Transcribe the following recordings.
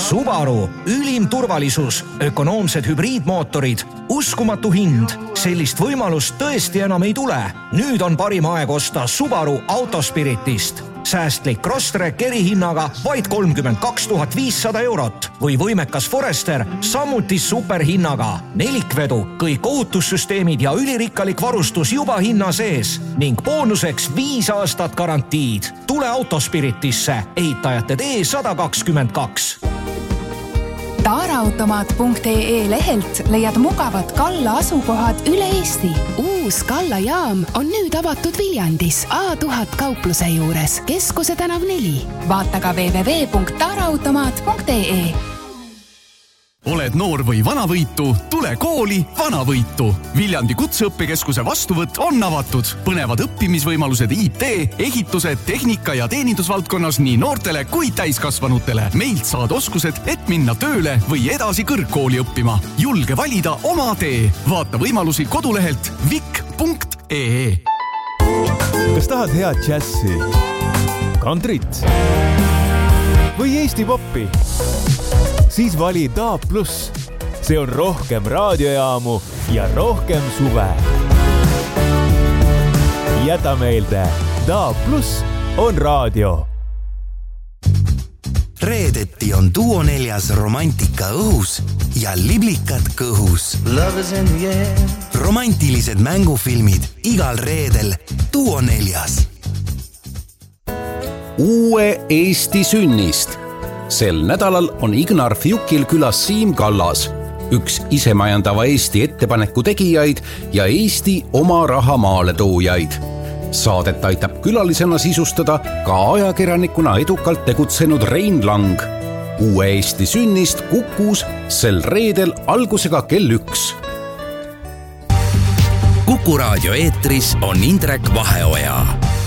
Subaru, ülim turvalisus, ökonoomsed hübriidmootorid, uskumatu hind. Sellist võimalust tõesti enam ei tule. Nüüd on parim aeg osta Subaru Autospiritist. Säästlik Crosstrek erihinnaga vaid 32 500 eurot või võimekas Forester samuti superhinnaga. Nelikvedu, kõik ohutussüsteemid ja ülirikkalik varustus juba hinna sees ning boonuseks 5 aastat garantiid. Tule Autospiritisse, ehitajate tee 122. Taaraautomaat.ee lehelt leiad mugavad Kalla asukohad üle Eesti. Uus Kalla jaam on nüüd avatud Viljandis A1000 kaupluse juures, Keskuse tänav 4. Vaata ka www.taaraautomaat.ee. Oled noor või vanavõitu? Tule kooli Vanavõitu. Viljandi kutseõppekeskuse vastuvõtt on avatud. Põnevad õppimisvõimalused IT, ehituse, tehnika ja teenindusvaldkonnas nii noortele kui täiskasvanutele. Meilt saad oskused, et minna tööle või edasi kõrgkooli õppima. Julge valida oma tee. Vaata võimalusi kodulehelt vik.ee. Kas tahad head džässi, kantrit või Eesti poppi? Siis vali DAB+. See on rohkem raadiojaamu ja rohkem suve. Jäta meelde, DAB+ on raadio. Reedeti on Duo 4 romantika õhus ja liblikad kõhus. Romantilised mängufilmid igal reedel Duo 4. Uue Eesti sünnist. Sel nädalal on Ignar Fjukil külas Siim Kallas, üks isemajandava Eesti ettepaneku tegijaid ja Eesti oma raha maale toojaid. Saadet aitab külalisena sisustada ka ajakirjanikuna edukalt tegutsenud Rein Lang. Uue Eesti sünnist Kukus sel reedel algusega kell 1. Kuku raadio eetris on Indrek Vaheoja.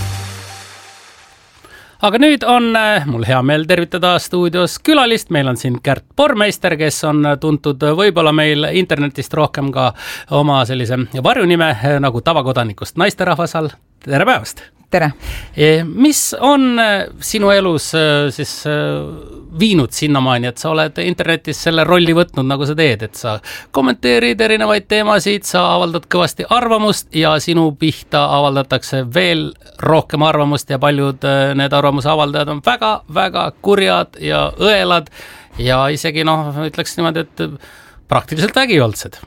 Aga nüüd on mul hea meel tervitada stuudios külalist. Meil on siin Kärt Pormeister, kes on tuntud võib-olla meil internetist rohkem ka oma sellise varjunime nagu tavakodanikust naisterahvasal. Tere päevast! Tere! Mis on sinu elus siis viinud sinnamaani, et sa oled internetis selle rolli võtnud, nagu sa teed, et sa kommenteerid erinevaid teemasid, sa avaldad kõvasti arvamust ja sinu pihta avaldatakse veel rohkem arvamust ja paljud need arvamuse avaldajad on väga kurjad ja õelad ja isegi ütleks niimoodi, et praktiliselt vägivaldsed.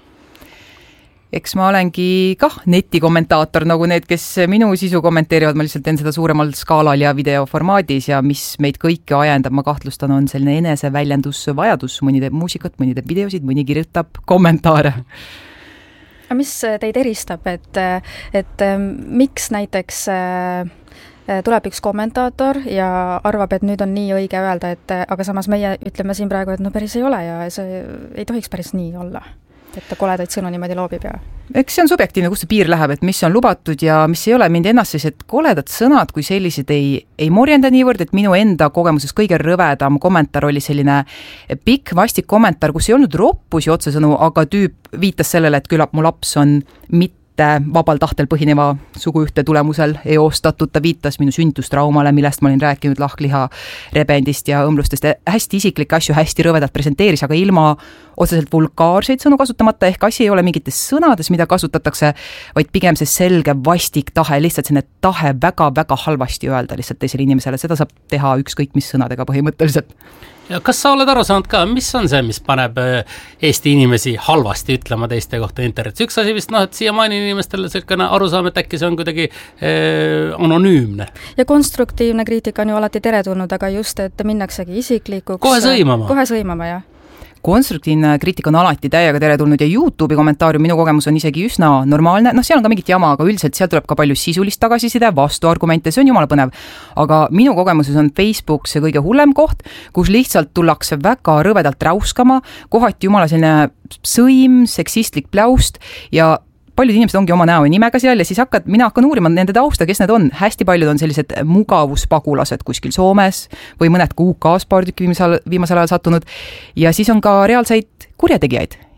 Eks ma olengi kah netikommentaator nagu need, kes minu sisu kommenteerivad, ma lihtsalt teen seda suuremal skaalal ja videoformaadis ja mis meid kõiki ajendab, ma kahtlustan, on selline eneseväljendusvajadus, mõni teeb muusikat, mõni teeb videosid, mõni kirjutab kommentaare. Aga mis teid eristab, et miks näiteks tuleb üks kommentaator ja arvab, et nüüd on nii õige öelda, aga samas meie ütleme siin praegu, et päris ei ole ja see ei tohiks päris nii olla? Et ta koledaid sõnu niimoodi loobib ja... Eks see on subjektiivne, kus see piir läheb, et mis on lubatud ja mis ei ole. Mind ennast sellised koledad sõnad kui sellised ei morjenda niivõrd, et minu enda kogemuses kõige rõvedam kommentaar oli selline pikk vastik kommentaar, kus ei olnud roppusi otsesõnu, aga tüüp viitas sellele, et küllap mu laps on mitte vabal tahtel põhineva suguühte tulemusel eostatud. Ta viitas minu sünnitustraumale, millest ma olin rääkinud lahkliha rebendist ja õmblustest. Hästi isiklikke asju hästi rõvedalt presenteeris, aga ilma otseselt vulgaarseid sõnu kasutamata, ehk asi ei ole mingites sõnades, mida kasutatakse, vaid pigem see selge vastik tahe, lihtsalt selline tahe väga halvasti öelda lihtsalt teisele inimesele. Seda saab teha ükskõik mis sõnadega põhimõtteliselt. Ja kas sa oled aru saanud ka, mis on see, mis paneb Eesti inimesi halvasti ütlema teiste kohta internetis? Üks asi vist, et siiamaani inimestele selline arusaam, et äkki see on kuidagi anonüümne. Ja konstruktiivne kriitika on ju alati teretulnud, aga just, et minnaksegi isiklikuks. Kohe sõimama, jah. Konstruktiivne kriitika on alati täiega teretulnud ja YouTube'i kommentaarium minu kogemus on isegi üsna normaalne. Seal on ka mingit jama, aga üldiselt seal tuleb ka palju sisulist tagasiside, vastuargumente, see on jumala põnev. Aga minu kogemuses on Facebook see kõige hullem koht, kus lihtsalt tullakse väga rõvedalt räuskama, kohati jumala selline sõim, seksistlik pläust ja paljud inimesed ongi oma näo ja nimega seal ja siis mina hakkan uurima nende tausta, kes need on. Hästi paljud on sellised mugavuspagulased kuskil Soomes või mõned ka UK-s paar tükki viimasel ajal sattunud ja siis on ka reaalseid kurjategijaid.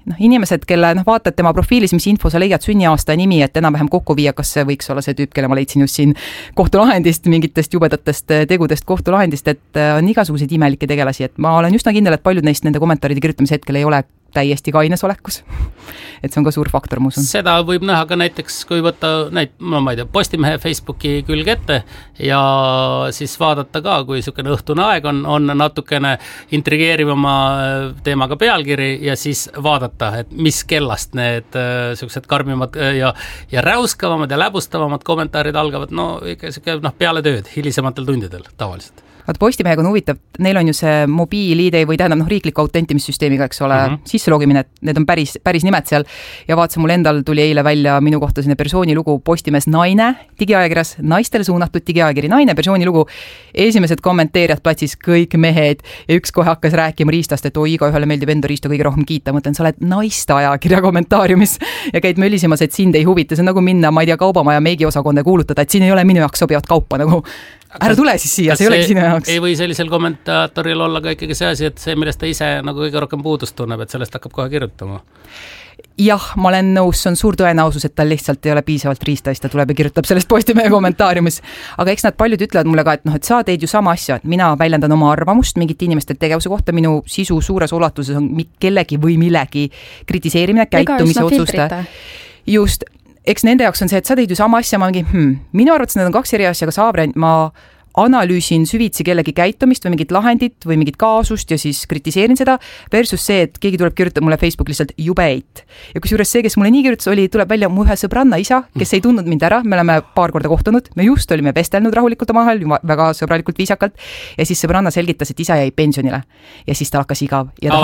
inimesed, kelle vaatad tema profiilis, mis info sa leiad sünniaasta nimi, et enam-vähem kokku viia, kas see võiks olla see tüüp, kelle ma leidsin just siin kohtulahendist, mingitest jubedatest tegudest kohtulahendist, et on igasuguseid imelikke tegelasi, et ma olen üsna kindel, et paljud neist nende kommentaaride kirjutamise hetkel ei ole täiesti kaines olekus. Et see on ka suur faktor, ma usun. Seda võib näha ka näiteks, kui võtta ma ei tea, Postimehe Facebooki külg ette ja siis vaadata ka, kui niisugune õhtune aeg on natukene intrigeerivama teemaga pealkiri ja siis vaadata, et mis kellast need niisugused karmimad ja räuskavamad ja läbustavamad kommentaarid algavad, ikka peale tööd, hilisematel tundidel tavaliselt. Vaat Postimehega on huvitav, neil on ju see mobiil-ID või tähendab riikliku autentimissüsteemiga, eks ole, sisselogimine, et need on päris nimed seal ja vaatasin, mul endal tuli eile välja minu kohta selline persoonilugu Postimees Naine digiajakirjas, naistele suunatud digiajakiri Naine persoonilugu, esimesed kommenteerijad platsis kõik mehed ja üks kohe hakkas rääkima riistast, et igaühele meeldib enda riista kõige rohkem kiita, mõtlen, sa oled naiste ajakirja kommentaariumis ja käid mölisimas, et sind ei huvita, see on nagu minna, ma ei tea, kaubamaja meigiosakonda kuulutada, et siin ei ole minu jaoks sobivat kaupa nagu ära tule siis siia, see ei olegi sinu jaoks. Ei või sellisel kommentaatoril olla ka ikkagi see asi, et see, millest ta ise nagu kõige rohkem puudust tunneb, et sellest hakkab kohe kirjutama. Jah, ma olen nõus, see on suur tõenäosus, et tal lihtsalt ei ole piisavalt riista, siis ta tuleb ja kirjutab sellest Postimehe kommentaariumis. Aga eks nad paljud ütlevad mulle ka, et sa teed ju sama asja, et mina väljendan oma arvamust mingite inimeste tegevuse kohta, minu sisu suures ulatuses on kellegi või millegi kritiseerimine, käitumise otsuste. Just. Eks nende jaoks on see, et sa teed ju sama asja, ma mingi, minu arvates need on kaks eri asja, aga Saavren, ma analüüsin süvitsi kellegi käitumist või mingit lahendit või mingit kaasust ja siis kritiseerin seda versus see, et keegi tuleb kirjutada mulle Facebook lihtsalt jubeit. Ja kusjuures see, kes mulle nii kirjutas, tuleb välja mu ühe sõbranna isa, kes ei tundnud mind ära, me oleme paar korda kohtunud, me just olime vestelnud rahulikult omahel, väga sõbralikult viisakalt ja siis sõbranna selgitas, et isa jäi pensionile ja siis ta hakkas igav. Ja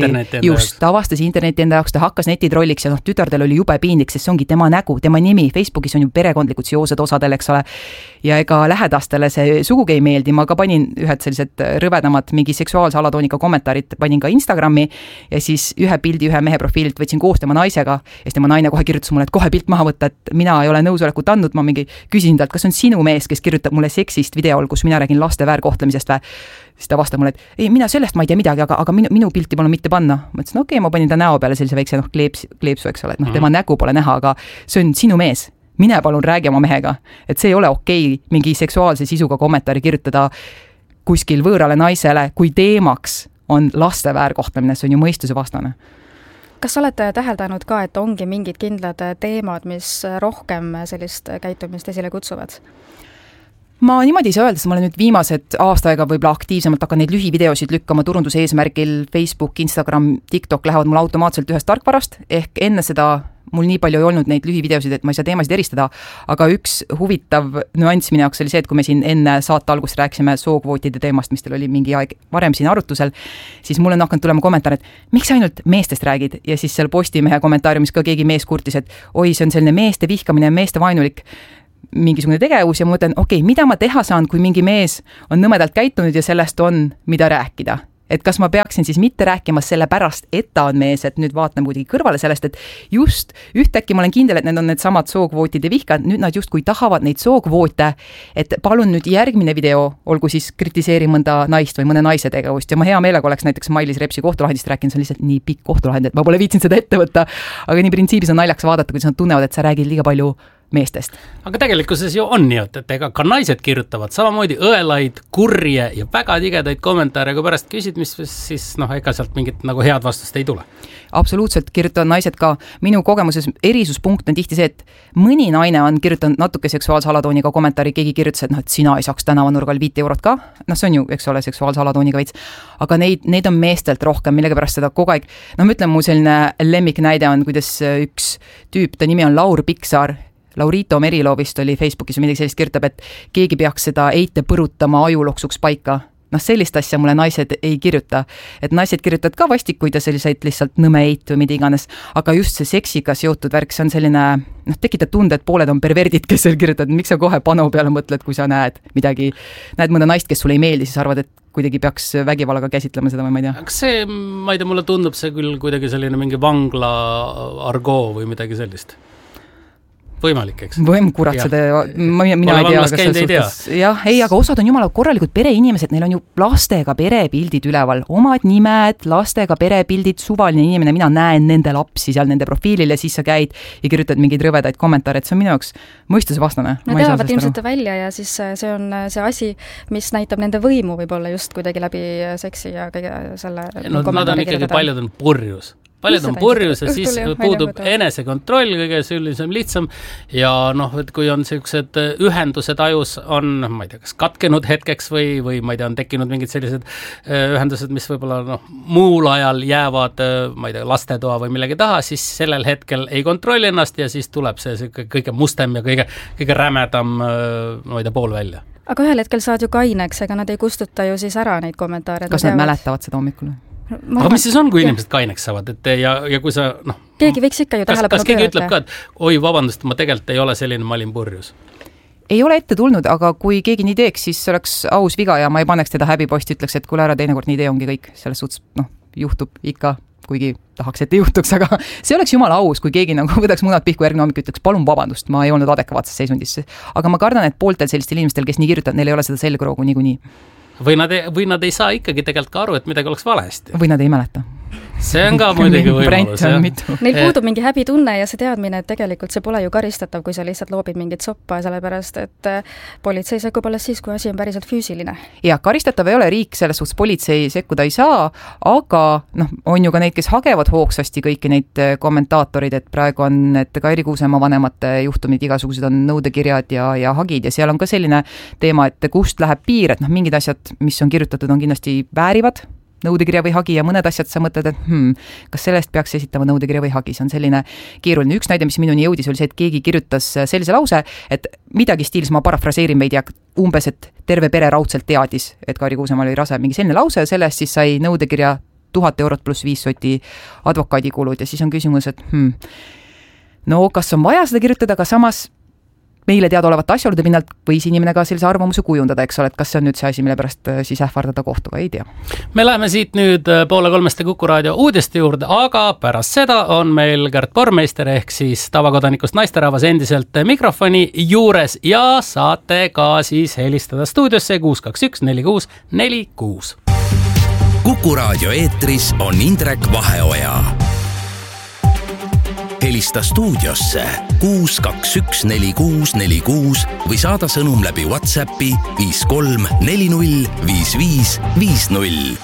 ta avastas interneti enda jaoks, ta hakkas netitrolliks ja tütardel oli jube piinlik, sest see ongi tema nägu, tema nimi, Facebookis on ju perekondlikud seosed osadel, eks ole, ja ega lähedastele see sugugi ei meeldi, ma ka panin ühed sellised rõvedamad mingi seksuaalse alatoonika kommentaarid, panin ka Instagrami ja siis ühe pildi ühe mehe profiililt võtsin koos tema naisega ja siis tema naine kohe kirjutas mulle, et kohe pilt maha võtta, et mina ei ole nõusolekut andnud, ma mingi küsin talt, kas on sinu mees, kes kirjutab mulle seksist videol, kus mina räägin laste väärkohtlemisest või? Siis ta vastab mulle, et ei, mina sellest ma ei tea midagi, aga minu pilti palun mitte panna. Ma ütlesin, okei, ma panin ta näo peale sellise väikse kleepsu, eks ole, et tema nägu pole näha, aga see on sinu mees. Mine palun räägi oma mehega, et see ei ole okei mingi seksuaalse sisuga kommentaari kirjutada kuskil võõrale naisele, kui teemaks on laste väärkohtlemine, see on ju mõistuse vastane. Kas olete täheldanud ka, et ongi mingid kindlad teemad, mis rohkem sellist käitumist esile kutsuvad? Ma niimoodi ei saa öelda, sest ma olen nüüd viimased aasta aega võib-olla aktiivsemalt hakkan neid lühivideosid lükkama turunduse eesmärgil, Facebook, Instagram, TikTok lähevad mul automaatselt ühest tarkvarast, ehk enne seda mul nii palju ei olnud neid lühivideosid, et ma ei saa teemasid eristada, aga üks huvitav nüanss minu jaoks oli see, et kui me siin enne saate algust rääksime sookvootide teemast, mis teil oli mingi aeg varem siin arutusel, siis mul on hakanud tulema kommentaar, et miks ainult meestest räägid ja siis seal Postimehe kommentaariumis ka keegi mees kurtis, et oi, see on selline meeste vihkamine ja meeste vaenulik mingisugune tegevus ja ma mõtlen, okei, mida ma teha saan, kui mingi mees on nõmedalt käitunud ja sellest on, mida rääkida. Et kas ma peaksin siis mitte rääkima selle pärast, et ta on mees, et nüüd vaatan muidugi kõrvale sellest, et just ühtäkki ma olen kindel, et need on need samad sookvootide vihkad, nüüd nad justkui tahavad neid sookvoote, et palun nüüd järgmine video, olgu siis kritiseeri mõnda naist või mõne naise tegevust ja ma hea meelega oleks näiteks Mailis Repsi kohtulahendist rääkinud, see on lihtsalt nii pikk kohtulahend, et ma pole viitsinud seda ette võtta, aga nii printsiibis on naljaks vaadata, kuidas nad tunnevad, et sa räägid liiga palju meestest. Aga tegelikkuses ju on nii, et ega ka naised kirjutavad samamoodi õelaid, kurje ja väga tigedaid kommentaare, kui pärast küsid, mis siis ega sealt mingit nagu head vastust ei tule. Absoluutselt kirjutavad naised ka. Minu kogemuses erisuspunkt on tihti see, et mõni naine on kirjutanud natuke seksuaalse alatooniga kommentaari, keegi kirjutas, et sina ei saaks tänavanurgal 5 eurot ka. See on ju, eks ole, seksuaalse alatooniga veits. Aga neid on meestelt rohkem, millega pärast seda kogu aeg. Ma ütlen, mu selline lemmik näide on, kuidas üks tüüp, ta nimi on Laur Piksaar, Laurito Merilo vist oli Facebookis või midagi sellist kirjutab, et keegi peaks seda eite põrutama ajuloksuks paika. Sellist asja mulle naised ei kirjuta. Et naised kirjutavad ka vastikuid ja selliseid lihtsalt nõme eit või mida iganes, aga just see seksiga seotud värk, see on selline, tekitab tunde, et pooled on perverdid, kes seal kirjutavad, miks sa kohe panu peale mõtled, kui sa näed midagi, näed mõnda naist, kes sulle ei meeldi, siis arvad, et kuidagi peaks vägivallaga käsitlema seda või ma ei tea. Kas see, ma ei tea, mulle tundub see küll kuidagi selline mingi vangla argoo või midagi sellist? võimalik, eks? Kurat, seda, mina ei tea, kas selles suhtes, jah, ei, aga osad on jumala korralikud pereinimesed, neil on ju lastega perepildid üleval, omad nimed, lastega perepildid, suvaline inimene, mina näen nende lapsi seal nende profiilil ja siis sa käid ja kirjutad mingeid rõvedaid kommentaare, et see on minu jaoks mõistusevastane. Nad teavad ilmselt välja ja siis see on see asi, mis näitab nende võimu võib-olla just kuidagi läbi seksi ja kõige selle nad on ikkagi paljud on purjus. Paljud on purjus ja siis puudub enesekontroll, kõige süllisem lihtsam ja et kui on sellised ühendused ajus on, ma ei tea, kas katkenud hetkeks või ma ei tea, on tekkinud mingid sellised ühendused, mis võib-olla muul ajal jäävad, ma ei tea, lastetoa või millegi taha, siis sellel hetkel ei kontrolli ennast ja siis tuleb see kõige mustem ja kõige rämedam, ma ei tea, pool välja. Aga ühel hetkel saad ju kaineks, ega nad ei kustuta ju siis ära neid kommentaare. Kas nad mäletavad seda hommikul? Aga mis siis on, kui inimesed kaineks saavad, et ja kui sa, keegi võiks ikka ju tähelepanu kas keegi ütleb ka, et oi, vabandust, ma tegelikult ei ole selline, ma olin purjus? Ei ole ette tulnud, aga kui keegi nii teeks, siis oleks aus viga ja ma ei paneks teda häbiposti, ütleks, et kuule ära, teinekord nii tee ongi kõik, selles suhtes, juhtub ikka, kuigi tahaks, et ei juhtuks, aga see oleks jumala aus, kui keegi võtaks munad pihku järgmine hommik, ütleks, palun vabandust, ma ei olnud adekvaatses seisundisse. Aga ma kardan, et pooltel sellistel inimestel, kes nii kirjutavad, neil ei ole seda selgroogu niikuinii. Või nad ei saa ikkagi tegelikult ka aru, et midagi oleks valesti. Või nad ei mäleta. See on ka muidugi võimalus. Neil puudub mingi häbitunne ja see teadmine, et tegelikult see pole ju karistatav, kui sa lihtsalt loobid mingit soppa, sellepärast et politsei sekkub alles siis, kui asi on päriselt füüsiline. Ja karistatav ei ole, riik selles suhtes politsei sekkuda ei saa, aga on ju ka neid, kes hagevad hoogsasti kõiki neid kommentaatorid, et praegu on need Kairi Kuusemaa vanemate juhtumid, igasugused on nõudekirjad ja hagid ja seal on ka selline teema, et kust läheb piir, et mingid asjad, mis on kirjutatud, on kindlasti väärivad nõudekirja või hagi ja mõned asjad sa mõtled, et kas sellest peaks esitama nõudekirja või hagi, see on selline keeruline. Üks näide, mis minuni jõudis, oli see, et keegi kirjutas sellise lause, et midagi stiilis, ma parafraseerin veidi, umbes, et terve pere raudselt teadis, et Kairi Kuusemaal oli rase, mingi selline lause, sellest siis sai nõudekirja 1000 eurot pluss 5 soti advokaadikulud ja siis on küsimus, et kas on vaja seda kirjutada, aga samas meile teada olevate asjaolude pinnalt võis inimene ka sellise arvamuse kujundada, eks ole, et kas see on nüüd see asi, mille pärast siis ähvardada kohtuga, ei tea. Me läheme siit nüüd 2:30 Kuku Raadio uudiste juurde, aga pärast seda on meil Gert Pormeister ehk siis tavakodanikust naisterahvas endiselt mikrofoni juures ja saate ka siis helistada stuudiosse 621 4646. Kuku Raadio eetris on Indrek Vaheoja. Helista stuudiosse 621 4646 või saada sõnum läbi WhatsAppi 53 40 55 50.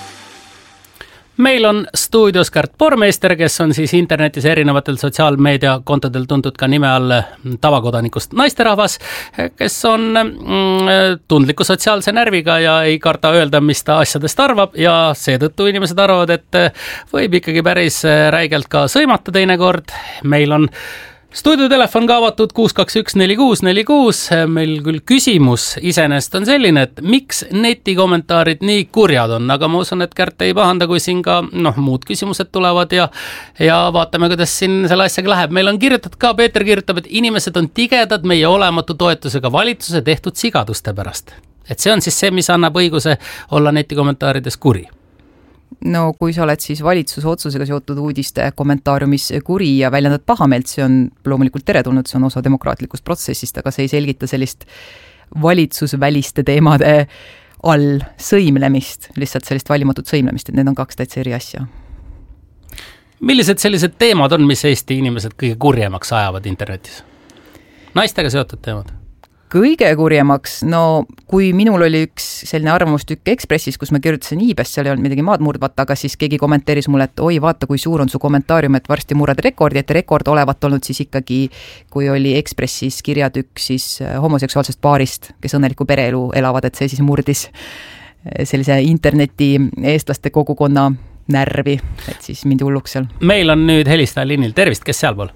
Meil on stuudios Gert Pormeister, kes on siis internetis erinevatel sotsiaalmeediakontodel tuntud ka nime all tavakodanikust naisterahvas, kes on tundliku sotsiaalse närviga ja ei karda öelda, mis ta asjadest arvab ja seetõttu inimesed arvavad, et võib ikkagi päris räigelt ka sõimata teinekord. Meil on stuudiotelefon ka avatud 621 4646, meil küll küsimus iseenesest on selline, et miks netikommentaarid nii kurjad on, aga ma usun, et Gert ei pahanda, kui siin ka muud küsimused tulevad ja vaatame, kuidas siin selle asjaga läheb. Meil on kirjutatud ka, Peeter kirjutab, et inimesed on tigedad meie olematu toetusega valitsuse tehtud sigaduste pärast. Et see on siis see, mis annab õiguse olla netikommentaarides kuri. No kui sa oled siis valitsuse otsusega seotud uudiste kommentaariumis kuri ja väljendad pahameelt, see on loomulikult teretulnud, see on osa demokraatlikust protsessist, aga see ei selgita sellist valitsusväliste teemade all sõimlemist, lihtsalt sellist valimatut sõimlemist, et need on kaks täitsa eri asja. Millised sellised teemad on, mis Eesti inimesed kõige kurjemaks ajavad internetis? Naistega seotud teemad? Kõige kurjemaks, kui minul oli üks selline arvamustükk Ekspressis, kus ma kirjutasin iibest, seal ei olnud midagi maad murdvat, aga siis keegi kommenteeris mulle, et oi, vaata, kui suur on su kommentaarium, et varsti murrad rekordi, et rekord olevat olnud siis ikkagi, kui oli Ekspressis kirjatükk siis homoseksuaalsest paarist, kes õnneliku pereelu elavad, et see siis murdis sellise interneti eestlaste kogukonna närvi, et siis mindi hulluks seal. Meil on nüüd helistaja liinil, tervist, kes sealpool?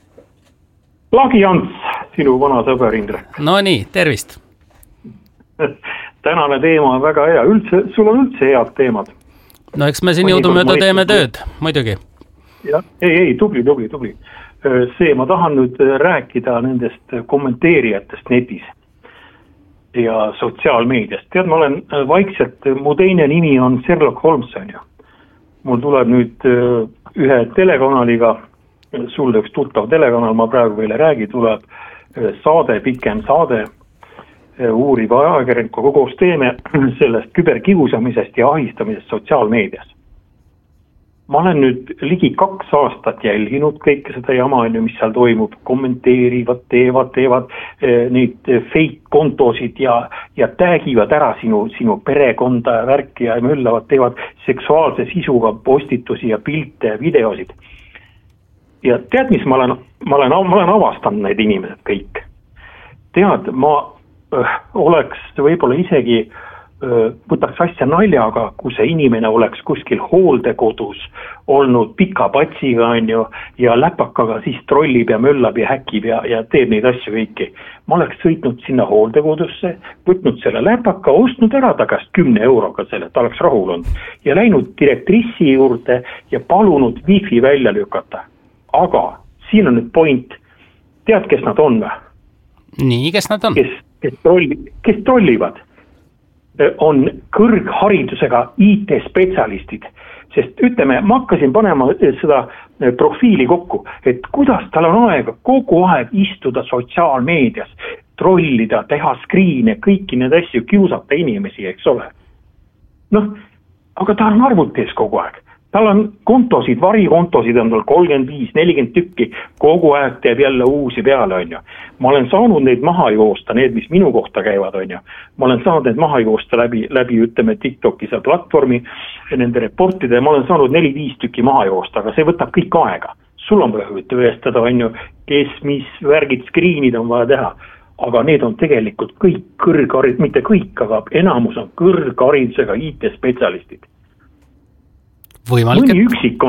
Lagi Ants, sinu vana sõber Indrek. No nii, tervist. Tänane teema on väga hea, sul on üldse head teemad. No eks me siin jõudumööda teeme tööd, muidugi. Ja, ei, tubli. See, ma tahan nüüd rääkida nendest kommenteerijatest netis ja sotsiaalmeediast. Tead, ma olen vaikselt, mu teine nimi on Sherlock Holmes, on ju. Mul tuleb nüüd ühe telekanaliga, sulle üks tuttav telekanal, ma praegu veel ei räägi, tuleb saade, pikem saade uuriva ajakirjanikuga koos teeme sellest küberkiusamisest ja ahistamisest sotsiaalmeedias. Ma olen nüüd ligi 2 aastat jälginud kõike seda jama, mis seal toimub, kommenteerivad, teevad neid fake kontosid ja täägivad ära sinu perekonda ja värki ja möllavad, teevad seksuaalse sisuga postitusi ja pilte ja videosid. Ja tead, mis ma olen avastanud need inimesed kõik. Tead, ma oleks võib-olla isegi võtaks asja naljaga, kui see inimene oleks kuskil hooldekodus olnud pika patsiga ja läpakaga siis trollib ja möllab ja häkib ja teeb neid asju kõiki. Ma oleks sõitnud sinna hooldekodusse, võtnud selle läpaka, ostnud ära ta käest 10 euroga selle, ta oleks rahul olnud ja läinud direktrissi juurde ja palunud wifi välja lükata. Aga siin on nüüd point, tead, kes nad on või? Nii, kes nad on? Kes trollivad? On kõrgharidusega IT-spetsialistid, sest ütleme, ma hakkasin panema seda profiili kokku, et kuidas tal on aega kogu aeg istuda sotsiaalmeedias, trollida, teha screen'e, kõiki need asju, kiusata inimesi, eks ole. Noh, aga ta on arvutis kogu aeg. Tal on kontosid, varikontosid on tal 35-40 tükki, kogu aeg teeb jälle uusi peale, on ju. Ma olen saanud neid maha joosta, need, mis minu kohta käivad, on ju. Ma olen saanud neid maha joosta läbi ütleme, TikToki seal platvormi, nende reportide, ma olen saanud 4-5 tükki maha joosta, aga see võtab kõik aega. Sul on vaja tõestada, on ju, kes, mis värgid, screenid on vaja teha. Aga need on tegelikult kõik kõrgharid, mitte kõik, aga enamus on kõrgharidusega IT-spetsialistid. Mõni üksik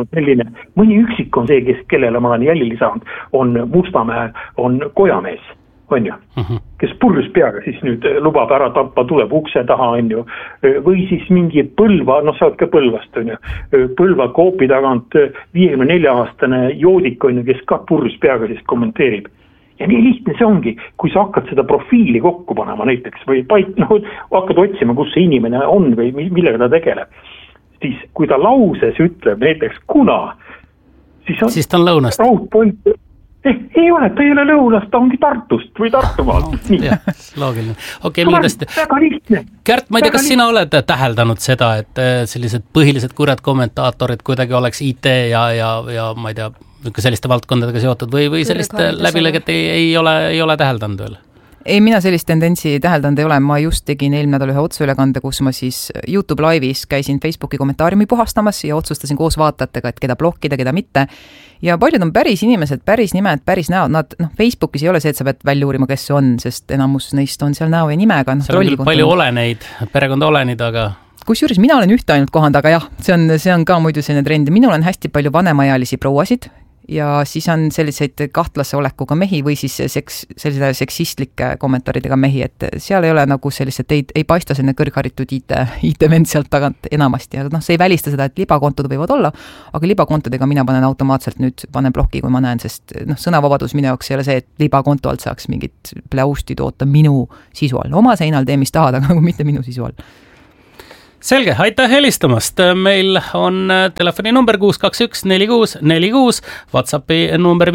on see, kellele ma olen jälili saanud, on Mustamäe, on Kojamees, on ju, kes purjus peaga siis nüüd lubab ära tappa, tuleb ukse taha, on ju, või siis mingi Põlva, sa oled ka Põlvast, on ju, Põlva koopi tagant 54-aastane joodik, on ju, kes ka purjus peaga siis kommenteerib. Ja nii lihtne see ongi, kui sa hakkad seda profiili kokku panema näiteks või hakkad otsima, kus see inimene on või millega ta tegeleb. Siis kui ta lauses ütleb näiteks kuna, siis ta on Lõunast. Raudpoint, ei ole, ta ei ole Lõunast, ta ongi Tartust või Tartumaalt. Loogiline. Okei, millest... Väga lihtne. Kärt, ma ei tea, kas sina oled täheldanud seda, et sellised põhilised kurjad kommentaatorid kuidagi oleks IT ja ma ei tea, selliste valdkondadega seotud või sellist läbileget ei ole täheldanud veel? Ei, mina sellist tendentsi täheldanud ei ole, ma just tegin eelmine nädal ühe otseülekande, kus ma siis YouTube live'is käisin Facebooki kommentaariumi puhastamas ja otsustasin koos vaatajatega, et keda blokkida, keda mitte. Ja paljud on päris inimesed, päris nimed, päris näod, Facebookis ei ole see, et sa pead välja uurima, kes see on, sest enamus neist on seal näo ja nimega. Seal on küll palju oleneid, perekond olenid, aga... Kusjuures mina olen ühte ainult kohanud, aga jah, see on ka muidu selline trend. Minul on hästi palju vanemaealisi prouasid, ja siis on selliseid kahtlase olekuga mehi või siis sellise seksistlike kommentaaridega mehi, et seal ei ole nagu sellised, ei paista selline kõrgharitud IT-vend sealt tagant enamasti, aga see ei välista seda, et libakontod võivad olla, aga libakontodega mina automaatselt nüüd panen bloki, kui ma näen, sest sõnavabadus minu jaoks ei ole see, et libakonto alt saaks mingit pläusti toota minu sisu all. Oma seinal tee, mis tahad, aga mitte minu sisu all. Selge, aitäh helistamast. Meil on telefoni number 621-4646, WhatsAppi number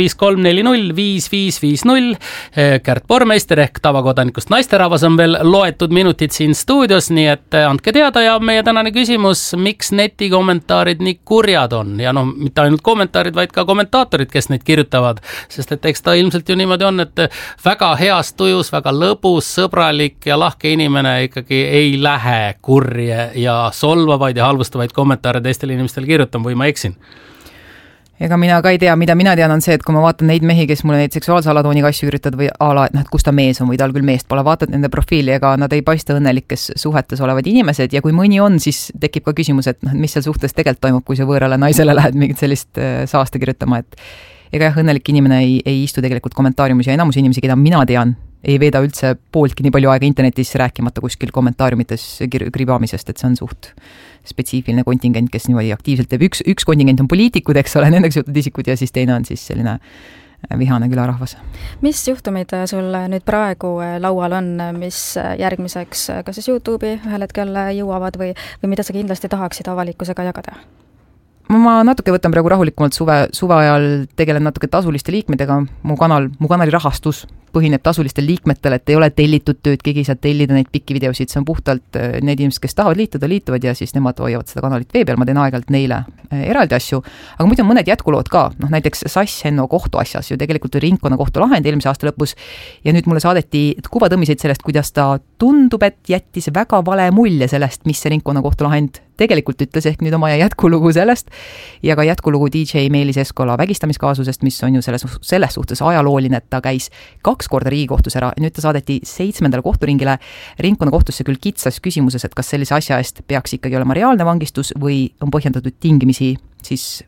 5340-5550. Kärt Pormeister ehk tavakodanikust naisterahvas on veel loetud minutid siin stuudios, nii et andke teada ja meie tänane küsimus, miks netikommentaarid nii kurjad on ja mitte ainult kommentaarid, vaid ka kommentaatorid, kes neid kirjutavad, sest et eks ta ilmselt ju niimoodi on, et väga heas tujus, väga lõbus, sõbralik ja lahke inimene ikkagi ei lähe kurje ja solvavaid ja halvustavaid kommentaare teistele inimestele kirjutan või ma eksin? Ega mina ka ei tea, mida mina tean on see, et kui ma vaatan neid mehi, kes mulle neid seksuaalse alatooniga asju üritavad või ala, et kus ta mees on või tal küll meest pole, vaatad nende profiili, ega nad ei paista õnnelikes suhetes olevad inimesed ja kui mõni on, siis tekib ka küsimus, et mis seal suhtes tegelikult toimub, kui sa võõrale naisele lähed mingit sellist saasta kirjutama, et ega jah, õnnelik inimene ei istu tegelikult kommentaariumis ja enamus inimesi, keda mina tean, ei veeda üldse pooltki nii palju aega internetis rääkimata kuskil kommentaariumites kribamisest, et see on suht spetsiifiline kontingent, kes niimoodi aktiivselt teeb. Üks kontingent on poliitikud, eks ole, nendega seotud isikud ja siis teine on siis selline vihane külarahvas. Mis juhtumid sul nüüd praegu laual on, mis järgmiseks kas siis YouTube'i ühel hetkel jõuavad või mida sa kindlasti tahaksid avalikkusega jagada? ma natuke võtan praegu rahulikumalt suve ajal, tegelen natuke tasuliste liikmetega, mu kanali rahastus põhineb tasulistel liikmetel, et ei ole tellitud tööd, keegi ei saa tellida neid pikki videosid, see on puhtalt need inimesed, kes tahavad liituvad ja siis nemad hoiavad seda kanalit vee peal, ma teen aeg-ajalt neile eraldi asju, aga muidu on mõned jätkulood ka, näiteks Sass Henno kohtuasjas ju tegelikult ringkonna kohtu lahend eelmise aasta lõpus ja nüüd mulle saadeti kuvatõmmiseid sellest, kuidas ta tundub, et jättis väga vale mulje sellest, mis see ringkonna kohtu lahend tegelikult ütles, ehk nüüd oma jätkulugu sellest ja ka jätkulugu DJ Meelis Eskola vägistamiskaasusest, mis on ju selles suhtes ajalooline, et ta käis 2 korda Riigikohtus ära ja nüüd ta saadeti 7. kohturingile ringkonna kohtusse küll kitsas küsimuses, et kas sellise asja eest peaks ikkagi olema reaalne vangistus või on põhjendatud tingimisi siis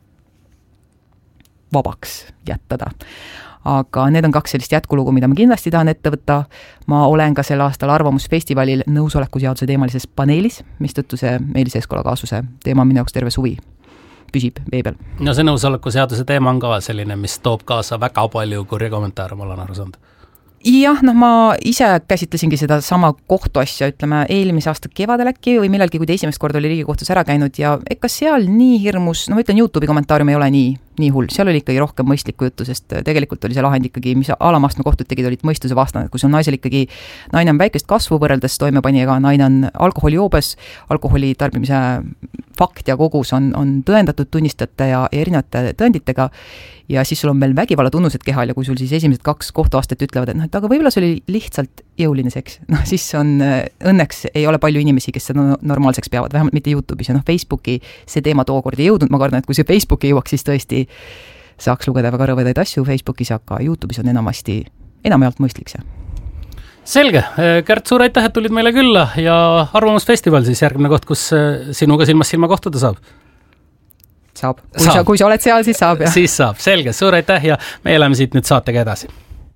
vabaks jättada. Aga need on 2 sellist jätkulugu, mida ma kindlasti tahan ette võtta. Ma olen ka sel aastal Arvamusfestivalil nõusolekuseaduse teemalises paneelis, mistõttu see Meelis Eskola kaasuse teema minu jaoks terve suvi püsib vee peal. No see nõusolekuseaduse teema on ka selline, mis toob kaasa väga palju kurja kommentaare, ma olen aru saanud. Jah, ma ise käsitlesingi seda sama kohtuasja, ütleme, eelmise aasta kevadel äkki või millalgi, kui ta esimest korda oli Riigikohtus ära käinud ja ega seal nii hirmus, ma ütlen, YouTube'i kommentaarium ei ole nii hull, seal oli ikkagi rohkem mõistlikku juttu, sest tegelikult oli see lahend ikkagi, mis alamastme kohtud tegid, olid mõistuse vastane, kui sul naisel ikkagi, naine on väikest kasvu võrreldes toimepanijaga, naine on alkoholijoobes, alkoholi tarbimise fakt ja kogus on tõendatud tunnistajate ja erinevate tõenditega ja siis sul on veel vägivalla tunnused kehal ja kui sul siis esimesed 2 kohtuastet ütlevad, et aga võib-olla see oli lihtsalt jõuline seks, siis on õnneks ei ole palju inimesi, kes seda normaalseks peavad, vähemalt mitte YouTube'is ja Facebooki see teema tookord ei jõudnud, ma kardan, et kui see Facebooki jõuaks, siis tõesti saaks lugeda väga rõvedaid asju Facebookis, aga YouTube'is on enamjaolt mõistlik see. Selge, Kärt, suur aitäh, et tulid meile külla ja Arvamusfestival siis järgmine koht, kus sinuga silmast silma kohtuda saab. Saab. Kui sa oled seal, siis saab. Ja. Siis saab, selge, suur aitäh ja me elame siit nüüd saatega edasi.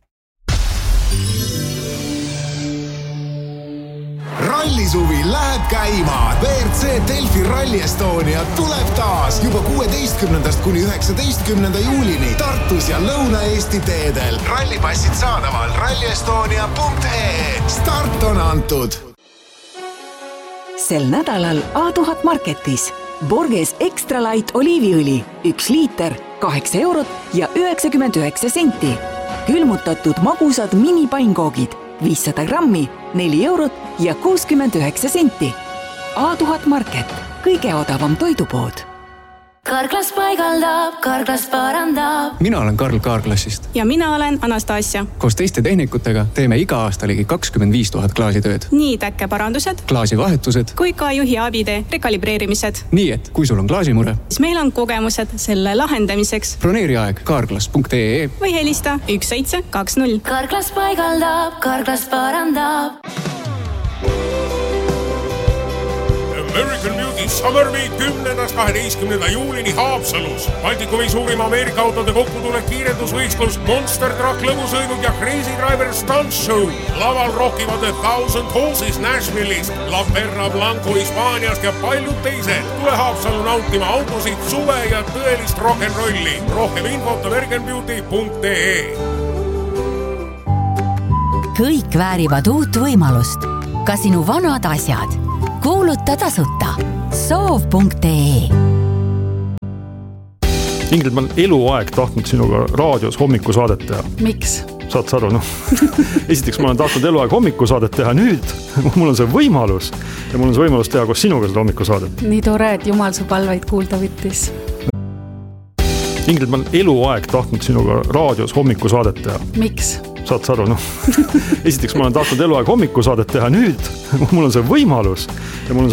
Rallisuvi läheb käima. WRC Delfi Rally Estonia tuleb taas juba 16. kuni 19. juulini Tartus ja Lõuna-Eesti teedel. Rallipassid saadaval rallyestonia.ee. Start on antud. Sel nädalal A1000 Marketis Borges Extra Light oliiviõli 1 liiter 8 eurot ja 99 senti. Külmutatud magusad minipainkoogid 500 grammi 4 eurot ja 69 senti. A1000 Market, kõige odavam toidupood. Carglass paigaldab, Carglass parandab. Mina olen Karl Carglassist. Ja mina olen Anastasia. Koos teiste tehnikutega teeme iga aasta ligi 25 000 klaasitööd. Nii täkkeparandused, klaasivahetused kui ka juhi abide rekalibreerimised. Nii et, kui sul on klaasimure, siis meil on kogemused selle lahendamiseks. Broneeri aeg carglass.ee või helista 1720. Carglass paigaldab, Carglass parandab. American Beauty Summer Week 10.–12. juulini Haapsalus. Baltikumi suurima Ameerika autode kokkutulek kiirendusvõistlus, Monster Truck lõbusõidud ja Crazy Driver Stunt Show. Laval rockivad The 1000 Horses Nashville'ist, La Perra Blanco Hispaaniast ja paljud teised. Tule Haapsalu nautima autosid, suve ja tõelist rock'n'rolli. Rohkem infot americanbeauty.ee. Kõik väärivad uut võimalust. Ka sinu vanad asjad. Kuuluta tasuta. Soov.ee. Ingrid, ma olen eluaeg tahtnud sinuga raadios hommikusaadet teha. Miks? Saad sa aru, esiteks ma olen tahtnud eluaeg hommikusaadet teha, nüüd mul on see võimalus ja mul on see võimalus teha koos sinuga seda hommikusaadet. Nii tore, et Jumal su palveid kuulda võttis. Ingrid, ma olen eluaeg tahtnud sinuga raadios hommikusaadet teha. Miks? Saad sa aru, esiteks ma olen tahtnud eluaeg hommikusaadet teha, nüüd mul on see võimalus ja mul on